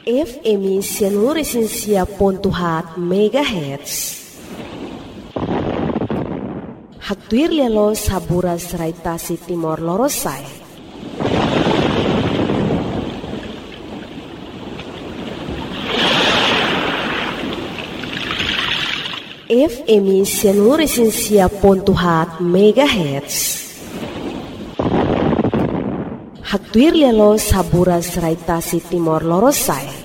FM Sianuresinsia.hat MHz. Hatuir lelo saburas raitasi Timor Lorosai. FM Sianuresinsia.hat MHz. Hatuir lelo saburas raitasi Timor Lorosai.